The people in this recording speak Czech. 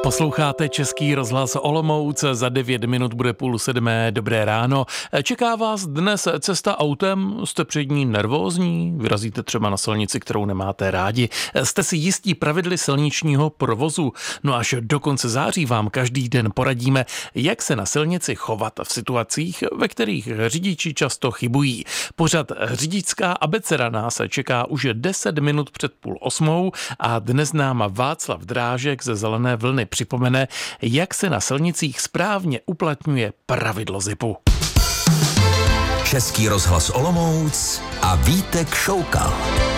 Posloucháte Český rozhlas Olomouc, za 9 minut bude 6:30, dobré ráno. Čeká vás dnes cesta autem, jste před ní nervózní, vyrazíte třeba na silnici, kterou nemáte rádi, jste si jistí pravidly silničního provozu, no až do konce září vám každý den poradíme, jak se na silnici chovat v situacích, ve kterých řidiči často chybují. Pořad Řidičská abeceda nás čeká už 10 minut před 7:30 a dnes nám Václav Drážek ze Zelené vlny připomene, jak se na silnicích správně uplatňuje pravidlo zipu. Český rozhlas Olomouc a Vítek Šoukal.